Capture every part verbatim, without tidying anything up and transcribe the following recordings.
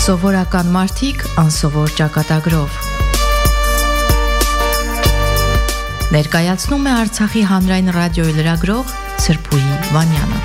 Սովորական մարդիկ անսովոր ճակատագրով։ Ներկայացնում է Արցախի հանրային ռադիոյի լրագրող Սրփուհի Վանյանը։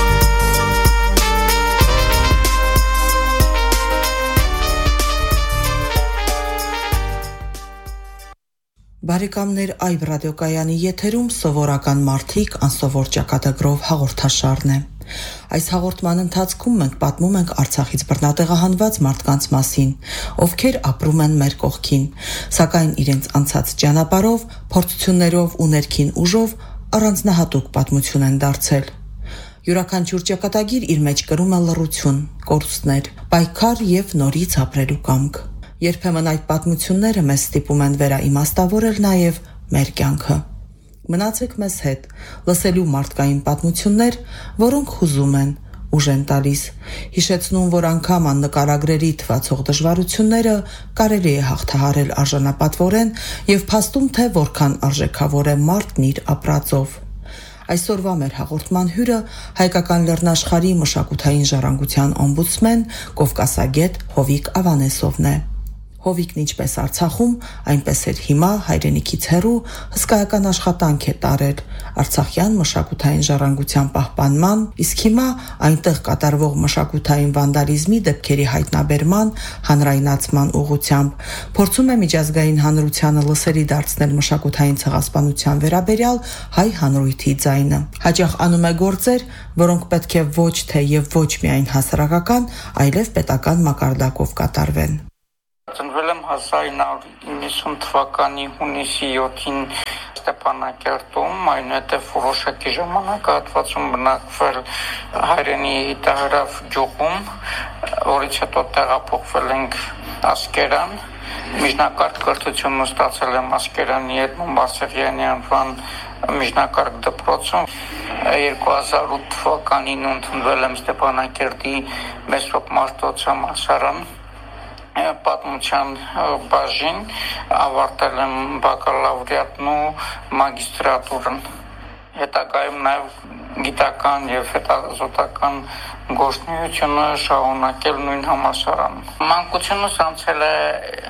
Բարեկամներ, այբ ռադիոկայանի եթերում սովորական մարդիկ անսովոր ճակատագրով հաղորդաշարն է։ Այս հաղորդման ընթացքում մենք պատմում ենք Արցախից բռնատեղահանված մարդկանց մասին, ովքեր ապրում են մեր կողքին, սակայն իրենց անցած ճանապարհով, փորձություններով ու ներքին ուժով առանձնահատուկ պատմություն են դարձել։ Յուրաքանչյուր ճակատագիր իր մեջ կրում է լռություն, կորուստներ, պայքար եւ նորից ապրելու կամք։ Երբեմն այդ պատմությունները մեզ ստիպում են վերաիմաստավորել նաև մեր կյանքը։ Մնացեք մեզ հետ, լսելու մարդկային պատմություններ, որոնք հուզում են, ուժ են տալիս, հիշեցնում, որ անգամ աննկարագրելի թվացող դժվարությունները կարելի է հաղթահարել արժանապատվորեն եւ փաստում, թե որքան արժեքավոր է մարդն իր ապրածով։ Այսօրվա մեր հաղորդման հյուրը հայկական լեռնաշխարհի մշակութային ժառանգության օմբուդսմեն, կովկասագետ Հովիկ Ավանեսովն է։ Հովիկն ինչպես Արցախում, այնպես էլ հիմա հայրենիքից հեռու հսկայական աշխատանք է տարել արցախյան մշակութային ժառանգության պահպանման, իսկ հիմա այնտեղ կատարվող մշակութային վանդալիզմի դեպքերի հայտնաբերման, հանրայնացման ուղղությամբ փորձում է միջազգային հանրությանը լսելի դարձնել մշակութային ցեղասպանության վերաբերյալ հայ հանրույթի ձայնը։ Հաճախ անում է գործեր, որոնք պետք է ոչ թե եւ ոչ միայն հասարակական, այլև պետական մակարդակով կատարվեն։ Ծնվել եմ հազար ինը հարյուր իննսուն թվականի հունիսի յոթին Ստեփանակերտում, այնուհետև որոշակի ժամանակահատվածում բնակվել հայրենի Հիտահրավ գյուղում, որից հետո տեղափոխվել ենք Ասկերան։ Միջնակարգ կրթությունն ստացել եմ Ասկերանի Էդմոն Բարսեղյանի անվան միջնակարգ դպրոցում։ երկու հազար ութ թվականին ընդունվել եմ Ստեփանակերտի Մեսրոպ Մարտոցյան համալսարան պատմության բաժին, ավարտել եմ բակալավրիատն ու մագիստրատուրան։ Հետագայում նաև գիտական եւ հետազոտական գործունեությունը շարունակել նույն համալսարանում։ Մանկությունս անցել է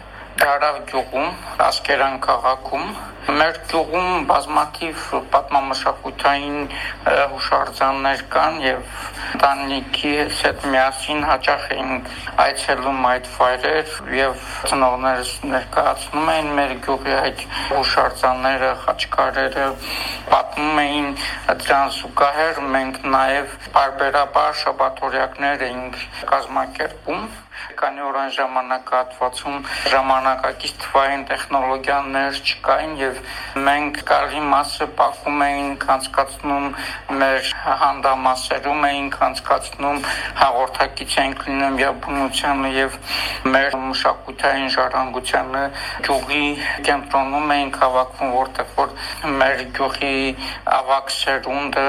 Դարավ գյուղում, Ասկերան քաղաքում։ Մեր գյուղում բազմաթիվ պատմամշակութային հուշարձաններ կան եւ ընտանիքի հետ միասին հաճախ էինք այցելում այդ վայրեր եւ ծնողներս ներկայացնում էին մեր գյուղի այդ հուշարձանները, խաչքարերը, պատմում էին դրան զուգահեռ մենք նաեւ բարբերաբար շաբաթօրյակներ էինք կազմակերպում։ Քանի որ այն ժամանակահատվածում ժամանակակից թվային տեխնոլոգիաներ չկային եւ մենք կարելի մասը պակում էինք անցկացնում մեր հանդամասերում էինք անցկացնում հաղորդակից էինք լինում եւ բնությանը եւ մեր մշակութային ժառանգությանը գյուղի կենտրոնում էինք հավաքվում, որտեղ որ մեր գյուղի ավագ սերունդը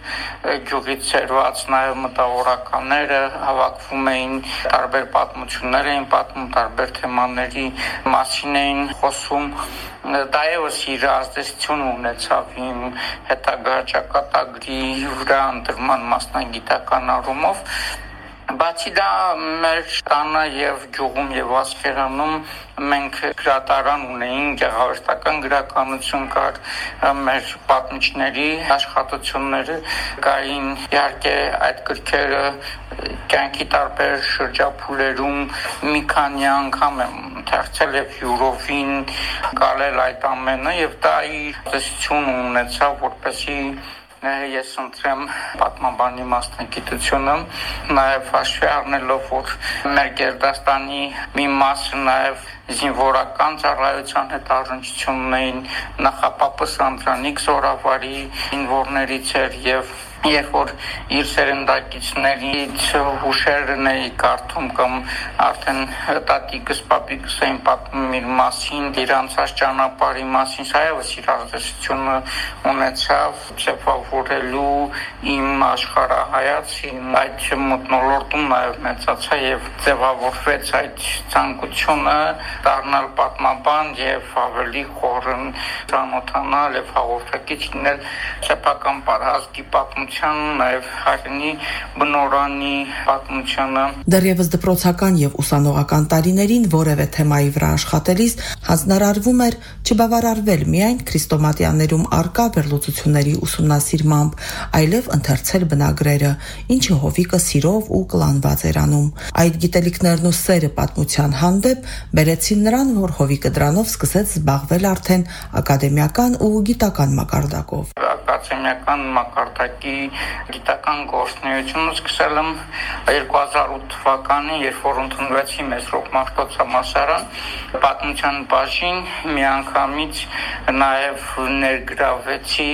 գյուղից ծերված նաև մտավորականները հավաքվում էին, տարբեր պատմություններ էին պատմում, տարբեր թեմաների մասին էին խոսում։ Դա ևս իր ազդեցություն ունեցավ իմ հետագա ճակատագրի վրա ընտրման մասնագիտական առումով։ Բացի դա մեր տանը եւ գյուղում եւ Ասկերանում մենք գրատարան ունեինք, գեղարվեստական գրականություն կար, մեր պատմիչների աշխատությունները կային, իհարկե այդ գրքերը կյանքի տարբեր շրջափուլերում մի քանի անգամ եմ ընթերցել եւ յուրովին գալել այդ ամենը եւ դա իր տեսություն ունեցավ, որպեսզի ես ընտրեմ պատմաբանի մասնագիտությունը, նաև հաշվի առնելով, որ մեր Գերդաստանի մի մասը նաև զինվորական ծառայության հետ առնչություն ունեին, նախապապս Անդրանիկ Զորավարի զինվորներից էր եւ երբ որ իր սերնդակիցներից հուշերն էի կարդում կամ արդեն տատիկս, պապիկս էին պատմում իր մասին, իր անցած ճանապարհի մասին, սա ևս իր ազդեցությունը ունեցավ ձևավորելու իմ աշխարհայացին, այդ մթնոլորտում նաև մեծացա եւ ձևավորվեց այդ ցանկությունը դառնալ պատմաբան եւ ավելի խորն ծանոթանալ եւ հաղորդակից լինել սեփական պատմի պատմության, նաև հայրենի բնորանի պատմությունը։ Դեռևս դպրոցական եւ ուսանողական տարիներին որևէ թեմայի վրա աշխատելիս հանձնարարվում էր չբավարարվել միայն քրիստոմատիաներում արկա վերլուծությունների ուսումնասիրմամբ, այլև ընթերցել բնագրերը, ինչը Հովիկը սիրով ու կլանված էր անում։ Այդ գիտելիքներն ու սերը պատմության հանդեպ բերեցին նրան, որ Հովիկը դրանով սկսեց զբաղվել արդեն ակադեմիական ու գիտական մակարդակով։ Ակադեմիական մակարդակի գիտական գործունեությունը սկսել եմ երկու հազար ութ թվականին, երբ որ ընդունվեցի Մեսրոպ Մաշտոց համալսարան, պատմության բաժին միանգամից նաև ներգրավեցի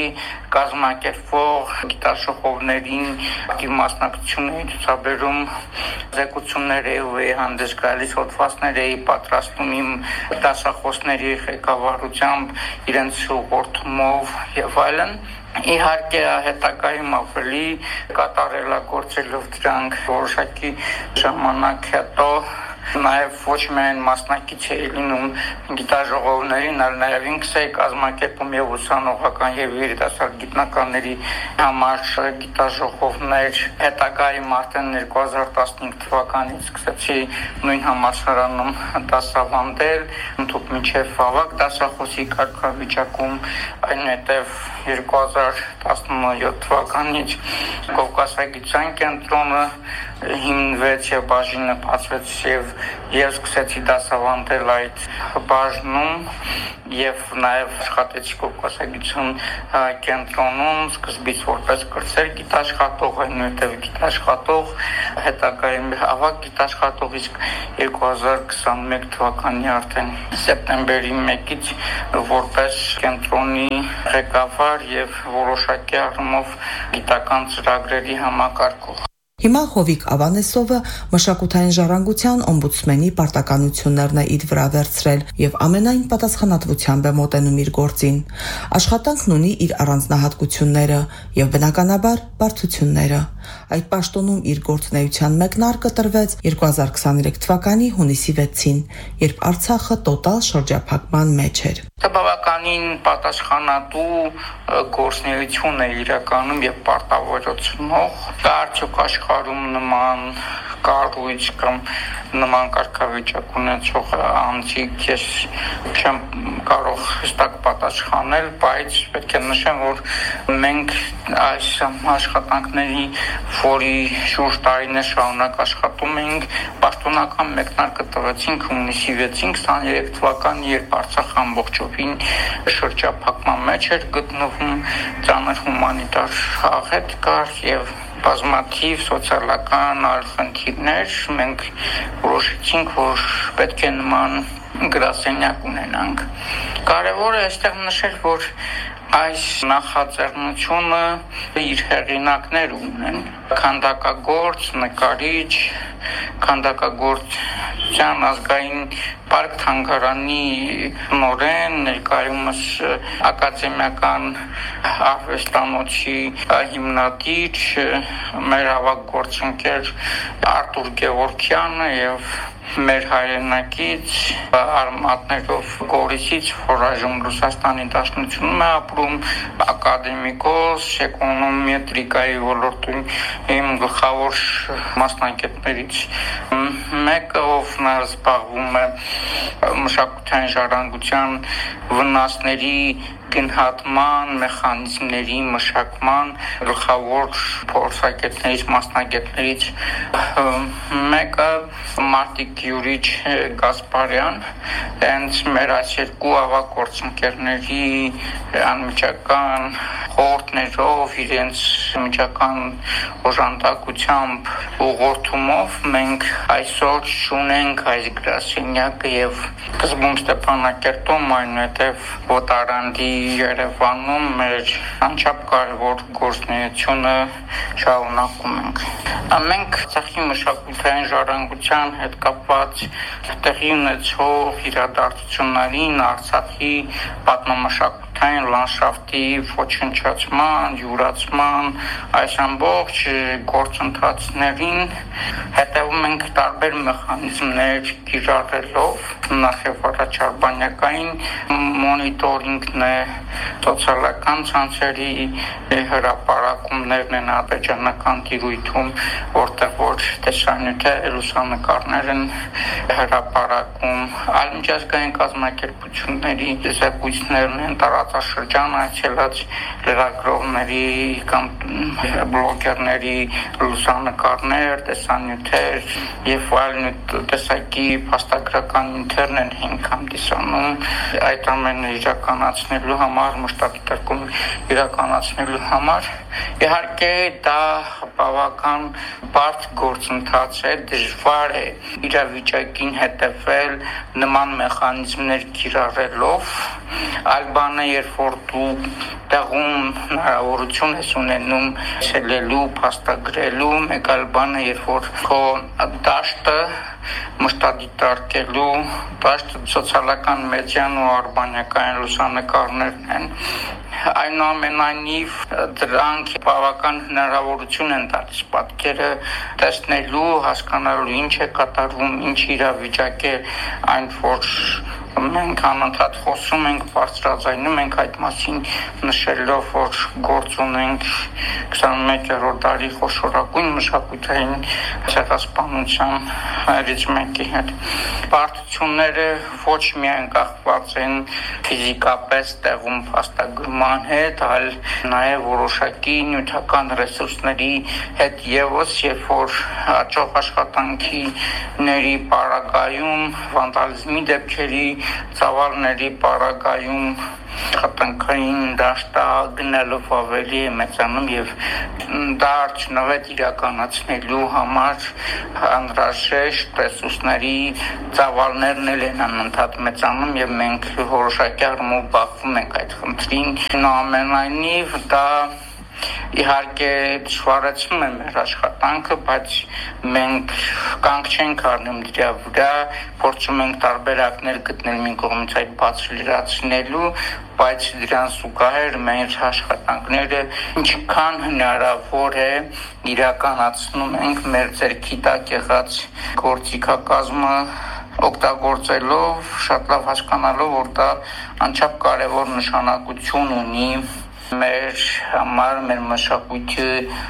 կազմակերպող գիտաշխողներին ակտիվ մասնակցություն էի ցուցաբերում, զեկուցումներ էի հանդես գալիս, հոդվածներ էի պատրաստում իմ դասախոսների ղեկավարությամբ, իրենց ուղղորդումով եւ այլն։ Իհարկե հետագայում ավելի կատարելագործելով դրանք որոշակի ժամանակ հետո նաև ոչ միայն մասնակից էի լինում գիտաժողովներին, այլ նաև ինքս էի կազմակերպում եւ ուսանողական եւ երիտասարդ գիտնականների համար գիտաժողովներ։ Հետագայում արդեն երկու հազար տասնհինգ թվականից սկսեցի նույն համալսարանում դասավանդել, ընդհանուր մինչև ավագ դասախոսի կարգավիճակում, այնուհետև երկու հազար տասնյոթ թվականից Կովկասագիտության կենտրոնը հիմնվեց եւ բաժինը բացվեց եւ ես սկսեցի դասավանդել այդ բաժնում եւ նաեւ աշխատեցի Կովկասագիտության կենտրոնում սկզբից որպես կրտսեր գիտաշխատող, այնուհետեւ գիտաշխատող, հետագայում ավագ գիտաշխատող, իսկ երկու հազար քսաներկու թվականի արդեն սեպտեմբերի մեկից որպես կենտրոնի ղեկավար եւ որոշակի առումով գիտական ծրագրերի համակարգող։ Հիմա Հովիկ Ավանեսովը մշակութային ժառանգության օմբուդսմենի պարտականություններն է իր վրա վերցրել եւ ամենայն պատասխանատվությամբ է մոտենում իր գործին։ Աշխատանքն ունի իր առանձնահատկությունները եւ բնականաբար բարդությունները։ Այդ պաշտոնում իր գործունեության մեկնարկը տրվեց երկու հազար քսաներեք թվականի հունիսի վեցին, երբ Արցախը տոտալ շրջափակման մեջ էր։ Բավականին պատասխանատու գործունեություն է իրականում եւ պարտավորությունով։ Կարծոք աշխարհում նման կառույց կամ նման կարգավիճակ ունեցող անձիկ ես չեմ կարող հստակ պատասխանել, բայց պետք է նշեմ, որ մենք այս աշխատանքների, որի շուրջ տարիներ շարունակ աշխատում ենք, պաշտոնական մեկնարկը տվեցինք հունիսի վեցին քսաներեք թվականի, երբ Արցախը ամբողջովին շրջափակման մեջ էր գտնվում, ծանր հումանիտար աղետ կար եւ բազմաթիվ սոցիալական այլ խնդիրներ, մենք որոշեցինք, որ պետք է նման գրասենյակ ունենանք։ Կարևոր է այստեղ նշել, որ այս նախաձեռնությունը իր հեղինակներ ունեն, քանդակագործ, նկարիչ, քանդակագործության ազգային պարկ թանգարանի նորեն, ներկայումս ակադեմիական արվեստանոցի հիմնադիր, մեր ավագ գործընկեր Արտուր Գևորգյանը եւ մեր հայրենակից արմատներով Գորիսից, որ այժմ Ռուսաստանի Դաշնությունում է ապրում, ակադեմիկոս, էկոնոմետրիկայի ոլորտում իմ գլխավոր մասնագետներից մեկը, ով նա զբաղվում է մշակութային ժառանգության վնասների գնահատման մեխանիզմների մշակման գլխավոր փորձագետներից, մասնագետներից մեկը Մարտիկ Յուրիչ Գասպարյան, հենց մեր այս երկու ավագ գործընկերների անմիջական խորհուրդներով, իրենց միջական օժանդակությամբ, ուղղորդումով մենք այսօր ունենք այս գրասենյակը եւ սկզբում Ստեփանակերտում, այնուհետեւ Ոտարանդի Երևանում մեր անչափ կարևոր գործունեությունը շարունակում ենք։ Մենք Արցախի մշակութային ժառանգության հետ կապված տեղի ունեցող իրադարձություններին, Արցախի պատմամշակութային մշակութային լանդշաֆտի ոչնչացման, յուրացման, այս ամբողջ գործընթացներին հետևում ենք տարբեր մեխանիզմներ կիրառելով, նախ եւ առաջ արբանյակային մոնիտորինգն է, սոցիալական ցանցերի հրապարակումներն են ադրբեջանական տիրույթում, որտեղ որ տեսանյութը լուսանկարներ են հրապարակում, այլ միջազգային կազմակերպությունների զեկույցներն են, տարածաշրջան այցելած լրագրողների կամ բլոգերների լուսանկարներ, տեսանյութեր եւ այլ տեսակի փաստագրական նյութերն են հիմքամ դիսանում, այդ ամենը իրականացնելու համար, մշտադիտարկում իրականացնելու համար իհարկե դա բավական բարդ գործընթաց է, դժվար է իրավիճակին հետևել նման մեխանիզմներ կիրառելով, այլ բան է, երբ որ դու տեղում հնարավորություն ես ունենում ցելելու, փաստագրելու, մեկ այլ բան է, երբ որ քո դաշտը մշտադիտարկելու, դաշտը սոցիալական մեդիան ու արբանյակային լուսանկարներն են, այնուամենայնիվ դրանք բավական հնարավորություն են տալիս պատկերը տեսնելու, հասկանալու ինչ է կատարվում, ինչ իրավիճակ է, այն որ մենք անընդհատ խոսում ենք, բարձրաձայնում ենք այդ մասին, նշելով, որ գործ ունենք քսանմեկերորդ դարի խոշորագույն մշակութային ցեղասպանության հայրից մեկի հետ։ Բարդությունները ոչ միայն կախված են ֆիզիկապես տեղում փաստագրման հետ, այլ նաև որոշակի նյութական ռեսուրսների հետ եւս, երբ որ աճող աշխատանքիների պարագայում, վանդալիզմի դեպքերի, ծավալների պարագայում աշխատանքային դաշտը գնալով ավելի է մեծանում եւ դա արդյունավետ իրականացնելու համար անհրաժեշտ ռեսուրսների ծավալներն են անընդհատ մեծանում եւ մենք որոշակի առումով բախվում ենք այդ խնդրին, ամենայնիվ դա իհարկե դժվարացնում է մեր աշխատանքը, բայց մենք կանգ չենք առնում դրա վրա, փորձում ենք տարբերակներ գտնել մի կողմից այդ բացը լրացնելու, բայց դրան զուգահեռ մեր աշխատանքները ինչքան հնարավոր է իրականացնում ենք մեր ձեռքի տակ եղած գործիքակազմը օգտագործելով, շատ լավ հասկանալով, որ դա անչափ կարևոր նշանակություն ունի մեր համար, մեր մշակույթի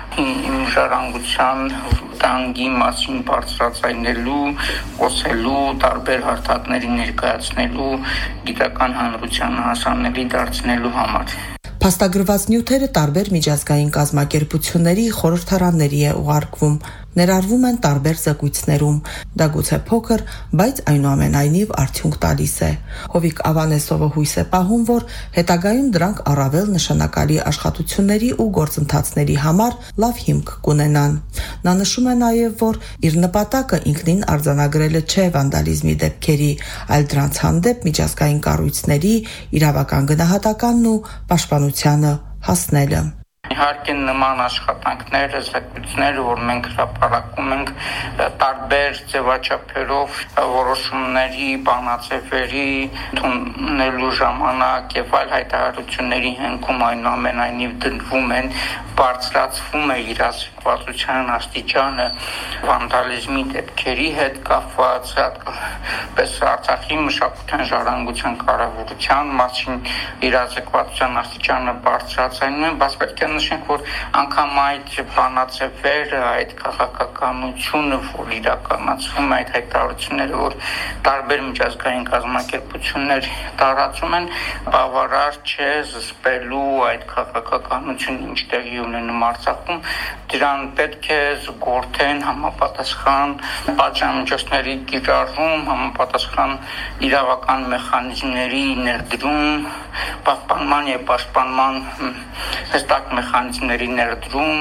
ժառանգության տանգի մասին բարձրացնելու, խոսելու, տարբեր հարթակների ներկայացնելու, գիտական հանրությանը հասանելի դարձնելու համար։ Փաստագրված նյութերը տարբեր միջազգային կազմակերպությունների խորհրդարանների է ուղարկվում, ներառվում են տարբեր զեկույցներում, դա գուցե փոքր, բայց այնուամենայնիվ արդյունք տալիս է։ Հովիկ Ավանեսովը հույս է պահում, որ հետագայում դրանք առավել նշանակալի աշխատությունների ու գործընթացների համար լավ հիմք կունենան։ Նա նշում է նաև, որ իր նպատակը ինքնին արձանագրելը չէ վանդալիզմի դեպքերի, այլ դրանց հանդեպ միջազգային կառույցների իրավական գնահատականն ու պաշտպանությանը հասնելը։ Իհարկե նման աշխատանքները, զեկույցները, որ մենք հրապարակում ենք տարբեր ձևաչափերով որոշումների, բանաձևերի ընդունելու ժամանակ եւ այլ հայտարարությունների հենքում այնուամենայնիվ դնվում են, բարձրացվում է իրազեկվածության աստիճանը վանդալիզմի դեպքերի հետ կապված, պես Արցախի մշակութային ժառանգության կարևորության մասին իրազեկվածության աստիճանը բարձրացնում է, բայց պետք է նշենք, որ անգամ այդ բանաձևերը, այդ քաղաքականությունը, որ իրականացվում է, այդ հայտարարությունները, որ տարբեր միջազգային կազմակերպություններ տարածում են, բավարար չէ զսպելու այդ քաղաքականությունը ինչ տեղի ունենում Արցախում, դրան պետք է զուգորդեն համապատասխան պատժամիջոցների կիրառում, համապատասխան իրավական մեխանիզմների ներդրում, պահպանման եւ պաշտպանման հստակ մեխանիզմների ներդրում,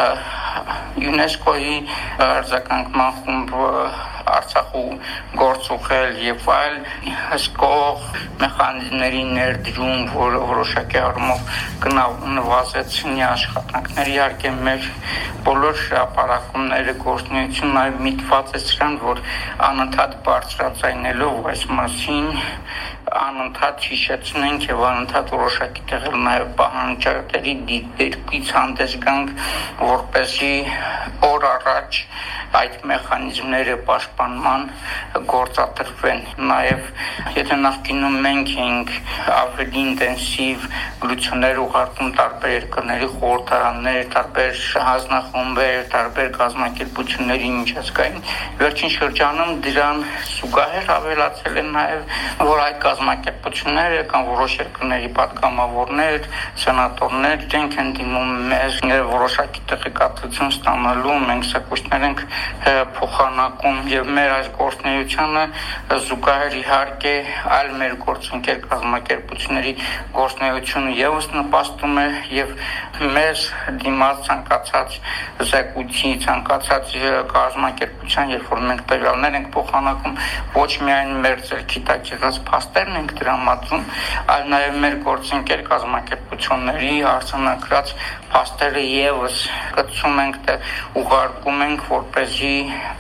ՅՈՒՆԵՍԿՕ-ի արձագանքման խումբ Արցախու գործուղել եւ այլ հսկող մեխանիզմների ներդրում, որը որոշակի առումով կնվազեցնի աշխատանքները, իհարկե մեր բոլոր հրապարակումները, գործունեությունը այլ միտված է սրան, որ անընդհատ բարձրացնելով այս մասին անընդհատ հիշեցնենք եւ անընդհատ որոշակի տեղել նաեւ պահանջարկների դիտարկից հանդես գանք, որպեսզի օր առաջ այդ մեխանիզմները պաշտպանման գործադրվեն։ Նաեւ եթե նախկինում մենք ենք ավելի ինտենսիվ գլուխներ ուղարկում տարբեր երկրների խորհրդարաններ, տարբեր հանձնախմբեր, տարբեր գազམ་ակերպությունների միջազգային, վերջին շրջանում դրան զուգահեռ ավելացել են նաեւ, որ այդ գազམ་ակերպությունները կամ որոշ երկրների պատգամավորներ, սենատորներ իրենք են դիմում մեզ որոշակի տեղեկատվություն ստանալու, մենք սակույցներ ենք փոխանակում եւ մեր այս գործունեությանը զուգահեռ իհարկե այլ մեր գործընկեր գազམ་ակերպությունների գործունեությունը եւս նպաստում է եւ մեր դիմաց ցանկացած զեկույցի, ցանկացած գազམ-ակերպության, երբ որ մենք տվյալներ ենք փոխանակում, ոչ միայն մեր ձեռքի տակ եղած փաստերն ենք տրամադրում, այլ նաեւ մեր գործընկեր գազམ-ակերպությունների արձանագրած փաստերը եւս կցում ենք, ուղարկում ենք, որպեսզի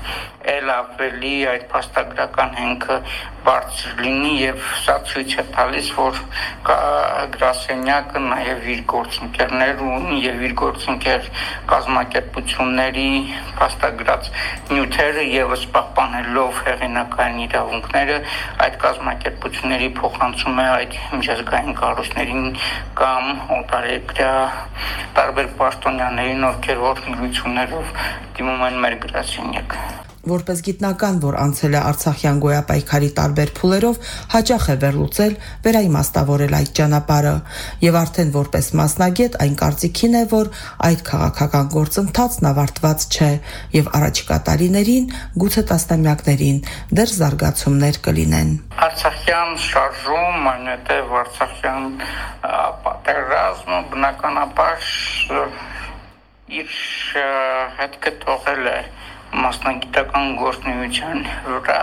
էլ ավելի այդ փաստագրական հենքը բարձր լինի եւ սա ցույց է տալիս, որ գրասենյակը նաեւ իր գործընկերներ ունի եւ իր գործընկեր գազམ-ակերպությունների փաստագրած նյութերը եւս պահպանելով հեղինակային իրավունքները այդ գազམ-ակերպությունների փոխանցում է այդ միջազգային կառույցներին կամ օտարերկրյա տարբեր պաշտոնյաներին, ովքեր որ միություններով դիմում են մեր գրասենյակ։ Որպես գիտնական, որ անցել է Արցախյան գոյապայքարի տարբեր փուլերով, հաճախ է վերլուծել, վերաիմաստավորել այդ ճանապարհը, եւ արդեն որպես մասնագետ այն կարծիքին է, որ այդ քաղաքական գործընթացն ավարտված չէ, եւ առաջիկա տարիներին, գուցե տասնամյակներին դեռ զարգացումներ կլինեն։ Արցախյան շարժում, այնուհետև Արցախյան պատերազմը բնականաբար իր հետքը թողել է մասնագիտական գործունեության վրա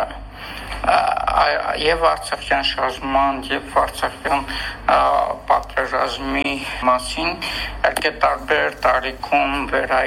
եւ Արցախյան շարժման եւ Արցախյան պատերազմի մասին արկե տարբեր տարիքում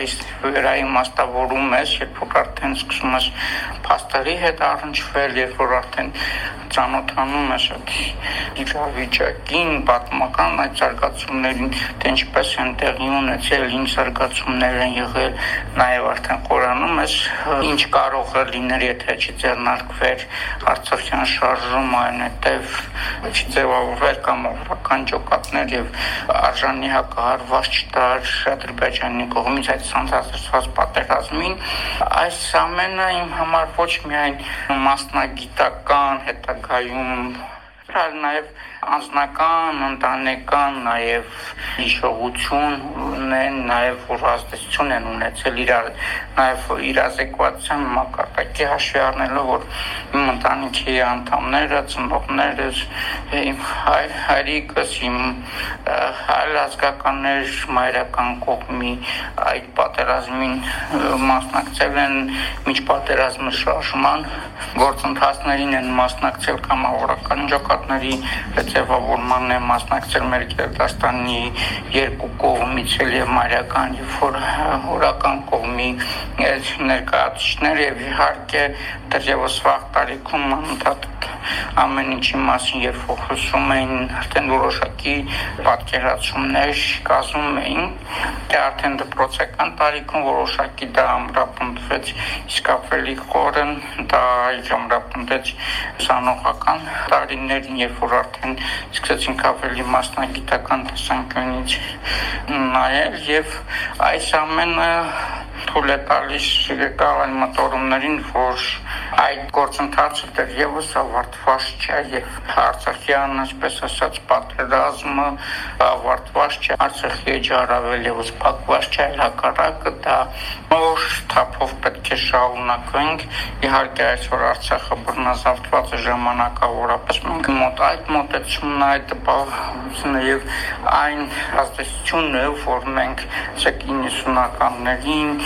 վերաիմաստավորում ես, երբ որ արդեն սկսում ես փաստերի հետ առնչվել, երբ որ արդեն ծանոթանում ես այդ իրավիճակին, պատմական այդ զարգացումներին, թե ինչպես են տեղի ունեցել, ինչ զարգացումներ են եղել, նաեւ արդեն խորանում ես, ինչ կարող է լինել, եթե չձեռնարկվեր Արցախյան շարժումը, այնուհետև չձևավորվեր կամ օվրական ջոկատներ եւ արժանի հակահարված չտար Ադրբեջանի կողմից այդ ցանցազրկված պատերազմին, այս ամենը իմ համար ոչ միայն մասնագիտական հետագայում, այլ նաեւ անձնական, ընտանեկան, նաեւ հիշողություն ունեն, նաեւ որ ազդեցություն են ունեցել իրար, նաեւ իրազեկվածության մակարդակի հաշվի առնելով, որ իմ ընտանիքի անդամները, ծնողներս, իմ հայրիկս, իմ այլ ազգականներ մայրական կողմի այդ պատերազմին մասնակցել են, մինչ պատերազմը շարժման գործընթացներին են մասնակցել կամավորական ջոկատների ձևավորման է մասնակցել մեր Գերդաստանի երկու կողմից եւ մայրական եւ հորական կողմի ներկայացուցիչներ եւ իհարկե դեռևս վաղ տարիքում անընդհատ ամեն ինչի մասին երբ խոսում էին, արդեն որոշակի պատկերացումներ կազմում էին, թե արդեն դպրոցական տարիքում որոշակի դա ամրապնդվեց, իսկ ավելի խորն դա ամրապնդեց ուսանողական տարիներին, երբ որ արդեն սկսեցինք ավելի մասնագիտական տեսանկյունից նայել եւ այս ամենը թույլ է տալիս եկալ մտորումներին, որ այդ գործընթացը դեռևս ավարտված չէ եւ Արցախյան, այսպես ասած, պատերազմը ավարտված չէ, Արցախի էջը առավել եւս փակված չէ, հակառակը դա նոր թափով պետք է շարունակենք, իհարկե այսօր Արցախը բռնազավթված է ժամանակավորապես, մենք մոտ այդ մոտեցումն, այդ տպավորությունը եւ այն ազդեցությունը, որ մենք իննսունականներին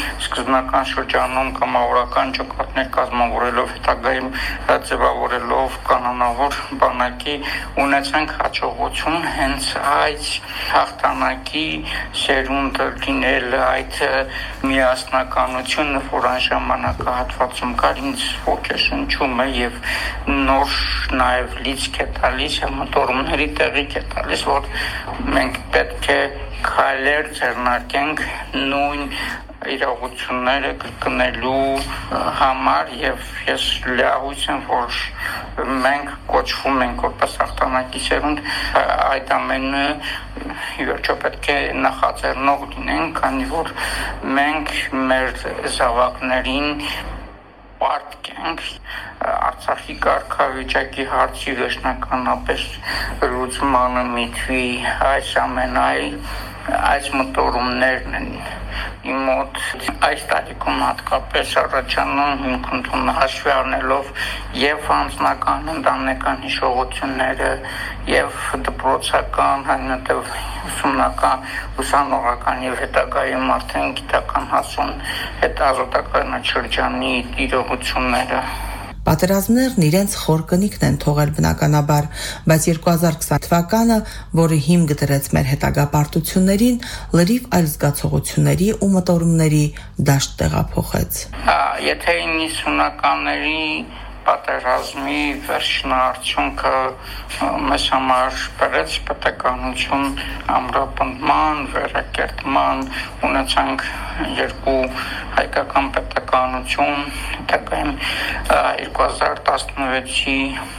սկզբնական շրջանում կամավորական ջոկատներ կազմավորելով հետագայում ձևավորելով կանոնավոր բանակի ունեցանք հաջողություն հենց այդ հաղթանակի սերունդը լինել այդ միասնականությունը, որ այն ժամանակահատվածում կար, ինձ ոգեշնչում է եւ նոր նաեւ լիցք է տալիս, մտորումների տեղիք է տալիս, որ մենք պետք է քայլեր ձեռնարկենք նույն իրողությունները կրկնելու համար եւ ես լիահույս եմ, որ մենք կոչվում ենք որպես հաղթանակի սերունդ, այդ ամենը վերջո պետք է նախաձեռնող լինենք, քանի որ մենք մեր զավակներին պարտքենք Արցախի կարգավիճակի հարցի վերջնականապես լուծմանը միտվի այս ամենայ այս մտորումներն են իմ մոտ այս տարիքում հատկապես առաջանում հիմքունտուն հաշվի առնելով եւ անձնական ընտանեկան հիշողությունները եւ դպրոցական այնուհետեւ ուսումնական ուսանողական եւ հետագայում արդեն գիտական հասուն հետազոտական շրջանի իրողությունները Պատերազմներն իրենց խոր կնիքն են թողել բնականաբար, բայց երկու հազար քսան թվականը, որը հիմք դրեց մեր հետագա պարտություններին, լրիվ այլ զգացողությունների ու մտորումների դաշտ տեղափոխեց։ Եթե իննսունականների պատերազմի վերջնարդյունքը մեզ համար բերեց պետականություն ամրապնդման, վերակերտման, ունեցանք երկու հայկական պետականություն, հետագայում երկու հազար տասնվեցի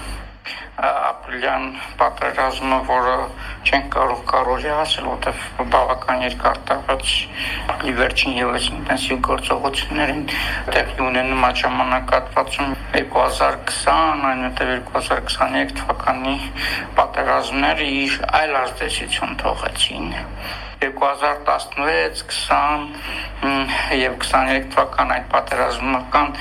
ապրիլյան պատերազմը, որը չենք կարող կարողի ասել, որտեղ բավական երկար տևեց վերջին ևս ինտենսիվ գործողություններին տեղի ունենում այդ ժամանակահատվածում երկու հազար քսան, այնուհետև երկու հազար քսաներեք թվականի պատերազմները իր այլ ազդեցություն թողեցին։ երկու հազար տասնվեց, քսան եւ քսաներեք թվական այդ պատերազմական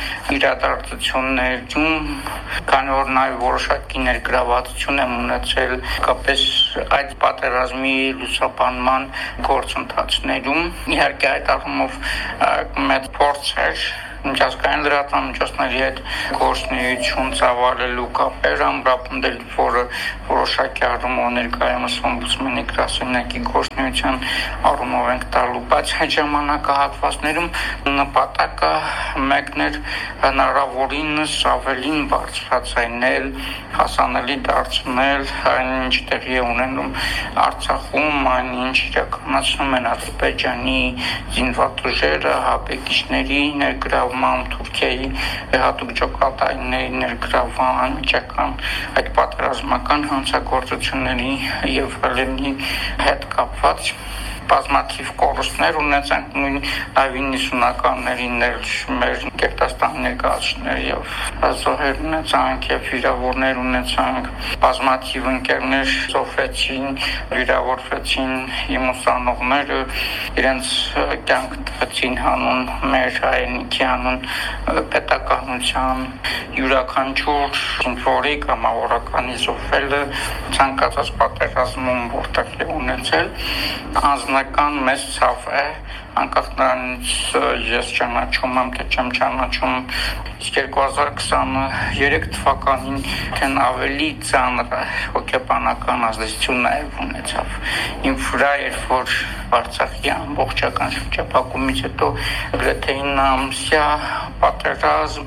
իրադարձություններում, քանի որ նաեւ որոշակի ներգրավվածություն եմ ունեցել կապես այդ պատերազմի լուսաբանման գործընթացներում, իհարկե այդ առումով մեծ փորձ էր միջազգային լրատվամիջոցների հետ գործունեություն ծավալելու կապեր ամրապնդել, որը որոշակի առումով ներկայումս օմբուդսմենի գրասենյակի գործունեության առումով ենք տալու, բայց այդ ժամանակահատվածներում նպատակը մեկն էր հնարավորինս ավելին բարձրացնել, հասանելի դարձնել այն ինչ տեղի է ունենում Արցախում, այն ինչ իրականացնում են Ադրբեջանի զինված ուժերը, հապեկիչների ներգրավումը Թուրքիայի հատուկ ջոկատայինների ներգրավման անմիջական այդ պատերազմական հանցագործությունների եւ վլենի հետ կապված բազմաթիվ կորուստներ ունեցանք նույն իննսունականներին մեր Կերտաստան ներկայացուցիչներ եւ զոհեր ունեցանք եւ վիրավորներ ունեցանք բազմաթիվ ընկերներ զոհվեցին վիրավորվեցին իմ ուսանողները իրենց կյանք տվեցին հանուն մեր հայրենիքի հանուն պետականության յուրաքանչյուր ինֆորի կամ ավորականի զոհվելը ցանկացած պատերազմում որտեղ է ունեցել անձնական մեծ ցավ է անկախ նրանից ես ճանաչում եմ թե չեմ ճանաչում իսկ երկու հազար քսաներեք թվականին թեն ավելի ծանր հոգեբանական ազդեցություն նաև ունեցավ իմ վրա երբ որ Արցախի ամբողջական շրջափակումից հետո գրեթե ինը ամսյա պատերազմ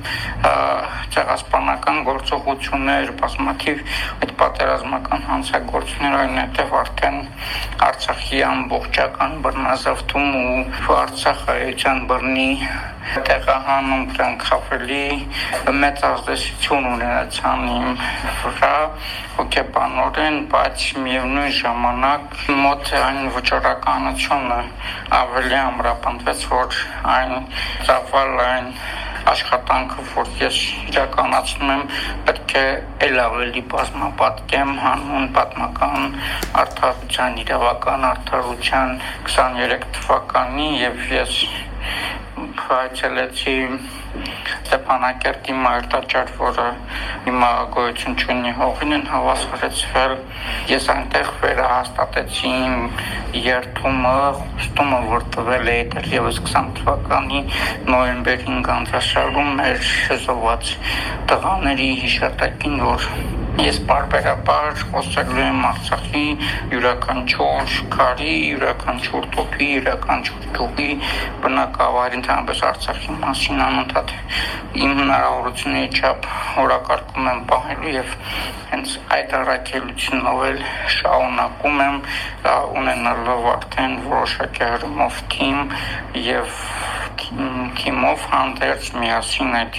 ցեղասպանական գործողություններ բազմաթիվ այդ պատերազմական հանցագործություններ այնուհետև արդեն Արցախի ամբողջական բռնազավթում ու Արցախայցյան բռնի տեղահանում դրանք ավելի մեծ ազդեցություն ունեցան իմ վրա հոգեբանորեն, բայց միևնույն ժամանակ մոտ այն վճռականությունը ավելի ամրապնդվեց, որ այն ծավալ այն աշխատանքը, որ ես իրականացնում եմ, պետք է էլ ավելի բազմապատկեմ հանուն պատմական արդարության, իրավական արդարության քսաներեք թվականի եւ ես հայցելեցի Ստեփանակերտի մարտաճար, որը հիմա գոյություն չունի, հողին են հավասարեցվել։ Ես այնտեղ վերահաստատեցի իմ երթումը, խոստումը, որ տվել էի դեռ եւս քսան թվականի նոյեմբերի հինգանձաշարում մեր զոհված տղաների հիշատակին, որ ես բարբերաբար խոսելու եմ Արցախի յուրաքանչյուր քարի, յուրաքանչյուր տոփի, յուրաքանչյուր գյուղի բնակավայրի, ընդհանրապես Արցախի մասին անընդհատ իմ հնարավորությունների չափ օրակարգում եմ պահելու եւ հենց այդ առաքելությունով էլ շարունակում եմ, ունենալով արդեն որոշակի հրումով թիմ եւ թիմով հանդերձ միասին այդ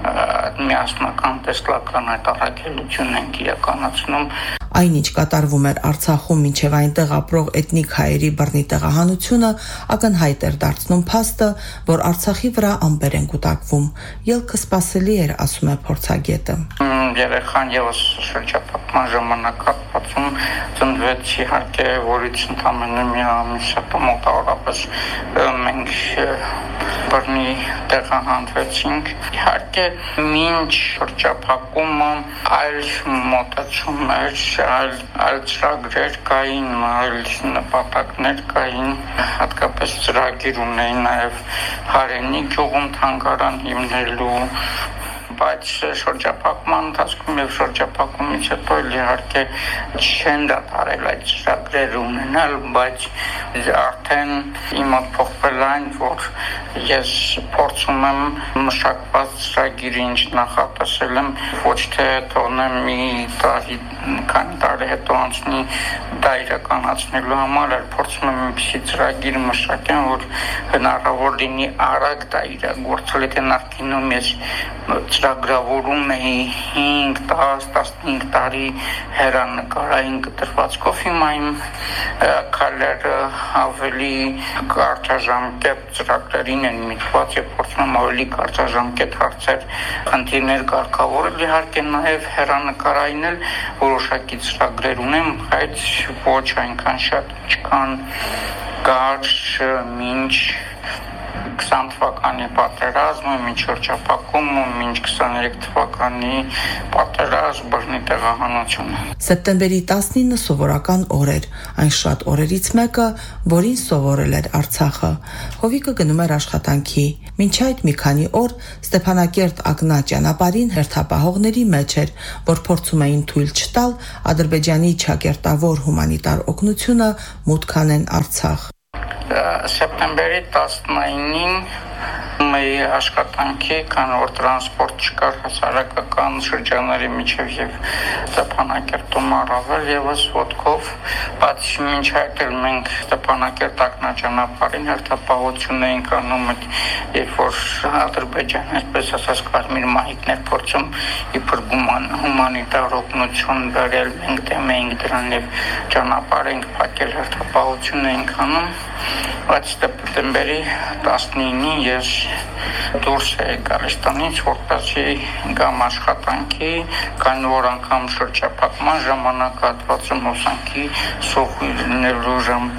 միասնական տեսլական այդ առաքելությունն ենք իրականացնում։ Այնինչ կատարվում էր Արցախում մինչև այնտեղ ապրող էթնիկ հայերի բռնի տեղահանությունը, ակնհայտ էր դարձնում փաստը, որ Արցախի վրա ամպեր են կուտակվում։ Ելքը սպասելի էր, ասում է փորձագետը։ Երեխան եւս շրջապատման ժամանակահատվածում ծնվեց, իհարկե, որից ընդամենը մի ամիս հետո մոտավորապես մենք բռնի տեղահանվեցինք։ Իհարկե, մինչ շրջափակումը այլ մոտեցում էր, այլ այլ ծրագրեր կային, այլ նպատակներ կային, հատկապես ծրագիր ունեին նաև Հարենի գյուղում թանգարան հիմնելու, բայց շրջափակման ընթացքում եւ շրջափակումից հետո իհարկե չեն դադարել այդ ծրագրերը ունենալ, բայց արդեն իմ մոտ փոխվել այն, որ ես փորձում եմ մշակված ծրագիրը ինչ նախատեսել եմ, ոչ թե թողնեմ մի տարի, քանի տարի հետո անցնի դա իրականացնելու համար, այլ փորձում եմ այնպիսի ծրագիր մշակեմ, որ հնարավոր լինի արագ դա իրագործել, եթե նախկինում ես ծրագրավորում էի հինգ, դաս, տասնհինգ տարի հեռանկարային կտրվածքով, հիմա իմ քայլերը ավելի կարճաժամկետ ծրագրերին են միտված եւ փորձում եմ ավելի կարճաժամկետ հարցեր, խնդիրներ կարգավորել, իհարկե նաեւ հեռանկարային էլ որոշակի ծրագրեր ունեմ, բայց ոչ այնքան շատ, ինչքան կարճ մինչ քսան թվականի պատերազմը, մինչ շրջափակումը, մինչ քսաներեք թվականի պատերազմ, բռնի տեղահանությունը։ Սեպտեմբերի տասնինը սովորական օր էր, այն շատ օրերից մեկը, որին սովորել էր Արցախը։ Հովիկը գնում էր աշխատանքի։ Մինչ այդ մի քանի օր Ստեփանակերտ Ակնա ճանապարհին հերթապահողների մեջ էր, որ փորձում էին թույլ չտալ Ադրբեջանի չակերտավոր հումանիտար օգնությունը մուտք անեն Արցախ։ Սեպտեմբերի տասնինին մեր աշխատանքի, քան որ տրանսպորտ չկար հասարակական շրջանների միջև եւ Ստեփանակերտում առավել եւս ոտքով, բայց մինչ այդ էլ մենք Ստեփանակերտ Ակնա ճանապարհին հերթապահություն էինք անում, երբ որ Ադրբեջանը, այսպես ասած, կարմիր մահիկներ փորձում իբր հումանիտար օգնություն բերել, մենք դեմ էինք դրան եւ ճանապարհ էինք փակել, հերթապահություն էինք անում, բայց սեպտեմբերի տասնինին ես դուրս էի գալիս տնից, որպեսզի գամ աշխատանքի, քանի որ անգամ շրջափակման ժամանակահատվածում հոսանքի սոխինելու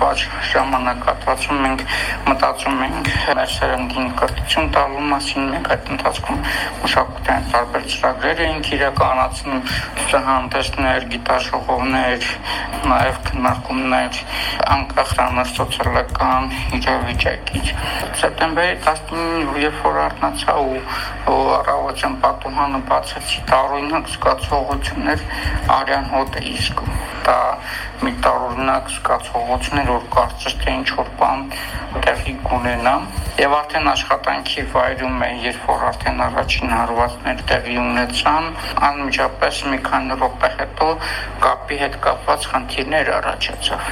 ժամանակահատվածում մենք մտածում ենք մեր սերնդին կրթություն տալու մասին, մենք այդ ընթացքում մշակութային տարբեր ծրագրեր էինք իրականացնում, ցուցահանդեսներ, գիտաժողովներ, նաև քննարկումներ անկախ սոցիալական իրավիճակից։ Սեպտեմբերի տասնինին երբ որ արթնացա ու առավոտյան պատուհանը բացեցի, տարօրինակ զգացողություններ արյան հոտ էի զգում։ Դա մի տարօրինակ զգացողություն էր, որ կարծես թե ինչ-որ բան տեղի կունենա։ Եվ արդեն աշխատանքի վայրում էի, երբ որ արդեն առաջին հարվածներ տեղի ունեցան, անմիջապես մի քանի րոպե հետո կապի հետ կապված խնդիրներ առաջացավ։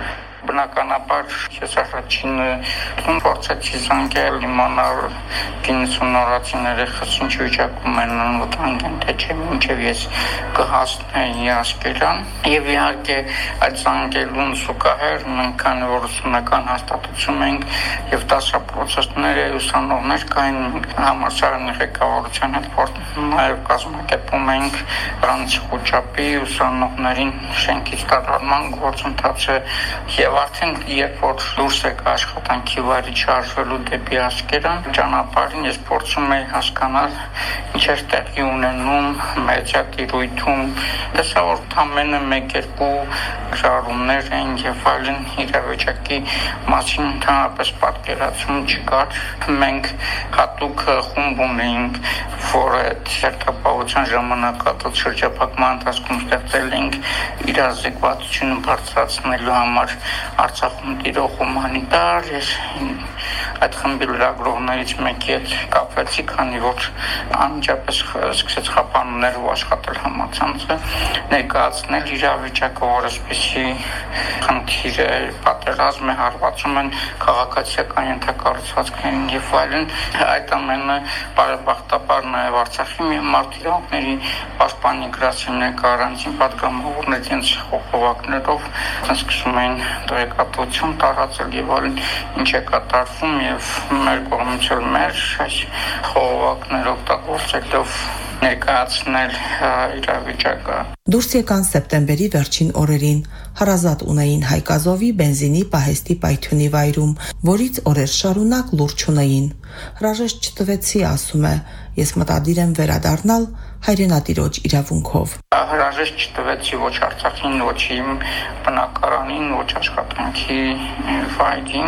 Բնականաբար ես առաջինը փորձեցի զանգել, իմանալ կինսուն օրացիները ինչ վիճակում են, անվտանգ են, թե չէ, մինչև ես կհասնեի Ասկերան։ Եվ իհարկե այդ զանգելուն զուգահեռ մենք քանի որ ուսումնական հաստատություն ենք եւ դասապրոցեսները ուսանողներ կային, համալսարանի ղեկավարության հետ նաեւ կազմակերպում ենք Ֆրանսիա խոչապի ուսանողներին շենքից տարարման գործընթացը եւ Եվ արդեն երբ որ դուրս եկա աշխատանքի վայրից շարժվելու դեպի Ասկերան, ճանապարհին ես փորձում էի հասկանալ ինչեր տեղի ունենում մեդիա տիրույթում, տեսա որ ամենը մեկ-երկու շարումներ են եւ այլն իրավիճակի մասին ընդհանրապես պատկերացում չկար։ Մենք հատուկ խումբ ունեինք, որ այդ հերթապահության ժամանակատու շրջափակման ընթացքում ստեղծել ենք իրազեկվածությունը բարձրացնելու համար Արցախում տիրող հումանիտար այդ խմբի լրագրողներից մեկի հետ կապվեցի, քանի որ անմիջապես սկսեց խափանումներ ու աշխատել համացանցը, ներկայացնել իրավիճակը, որ այսպիսի խնդիր է, պատերազմ է, հարվածում են քաղաքացիական ենթակառուցվածքներին եւ այլն։ Այդ ամենը բարեբախտաբար նաեւ Արցախի մի մարդ իրավունքների պաշտպանի գրասենյակի առանձին պատգամավորներ իրենց խողովակներով սկսում էին տեղեկատվություն տարածել եւ այլն, ինչ է կատարվում եւ մեր կողմից էլ մեր այս խողովակներ օգտագործելով ներկայացնել իրավիճակը։ Դուրս եկան սեպտեմբերի վերջին օրերին, հարազատ ունեին Հայկազովի բենզինի պահեստի պայթյունի վայրում, որից օրեր շարունակ լուրջ ունեին։ Հրաժեշտ չտվեցի, ասում է, ես մտադիր եմ վերադառնալ հայրենատիրոջ իրավունքով։ Հրաժեշտ չտվեցի ոչ Արցախին, ոչ իմ բնակարանին, ոչ աշխատանքի վայրին,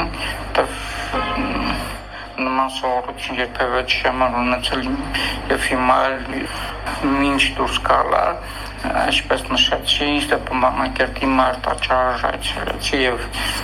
նման սովորություն երբևէ չեմ ունեցել եւ հիմա մինչ դուրս գալա, այսպես նշեցի, Ստեփան Բանակերտի մարտաճառ այցելեցի եւ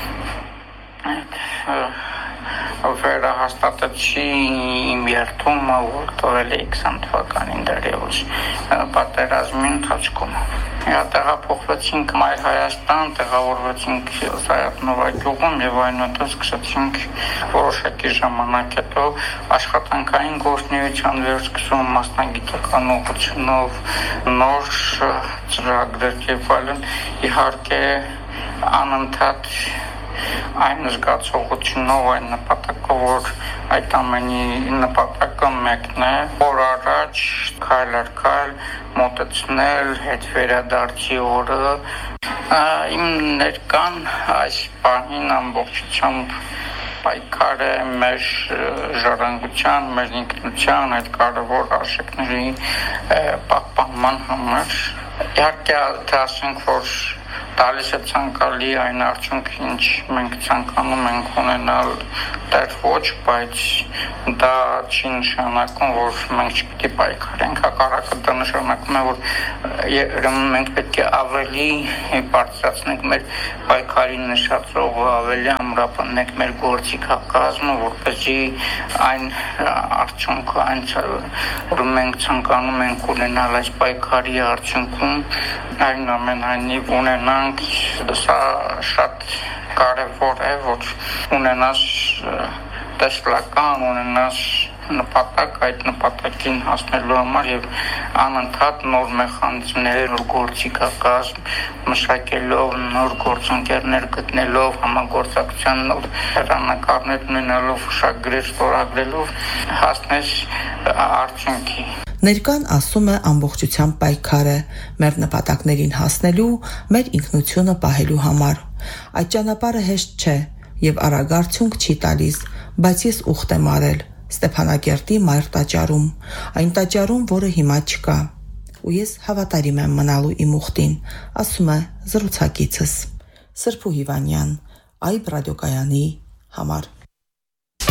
վերահաստատեցի իմ երթումը, որ տվել էի քսան թվականին դեռևս պատերազմի ընթացքում։ Տեղափոխվեցինք Մայր Հայաստան, տեղավորվեցինք Սայաթ-Նովա գյուղում եւ այնուհետեւ սկսեցինք որոշակի ժամանակ հետո աշխատանքային գործունեության վերսկսում մասնագիտական ուղղությունով նոր ծրագրեր եւ այլն, իհարկե անընդհատ այն զգացողությունով, այն նպատակով, որ այդ ամենի նպատակը մեկն է, որ առաջ քայլ առ քայլ մոտեցնել հետ վերադարձի օրը։ Իմ ներկան այս պահին ամբողջությամբ պայքար է մեր ժառանգության, մեր ինքնության այդ կարևոր արժեքների պահպանման համար։ Իհարկե, ասենք, որ տալիս է ցանկալի այն արդյունքը, ինչ մենք ցանկանում ենք ունենալ, դեռ ոչ, բայց դա չի նշանակում, որ մենք չպետք է պայքարենք, հակառակը դա նշանակում է, որ մենք պետք է ավելի բարձրացնենք մեր պայքարի նշածողը, ավելի ամրապնդենք մեր գործիքակազմը, որպեսզի այն արդյունքը, այն որ մենք ցանկանում ենք ունենալ այս պայքարի արդյունքում, այնուամենայնիվ ունենանք, սա շատ կարևոր է, որ ունենաս տեսլական, ունենաս նպատակ, այդ նպատակին հասնելու համար եւ անընդհատ նոր մեխանիզմներ, նոր գործիքակազմ մշակելով, նոր գործընկերներ գտնելով, համագործակցության նոր հեռանկարներ ունենալով, ուշագրեր ստորագրելով հասնես արդյունքի։ Ներկան ասում է ամբողջությամբ պայքար է մեր նպատակներին հասնելու, մեր ինքնությունը պահելու համար։ Այդ ճանապարհը հեշտ չէ եւ արագ արդյունք չի տալիս, բայց ես ուխտ եմ արել Ստեփանակերտի Մայր տաճարում, այն տաճարում, որը հիմա չկա։ Ու ես հավատարիմ եմ մնալու իմ ուխտին, ասում է զրուցակիցս Սրփու Հիվանյան, Այբ ռադիոկայանի համար։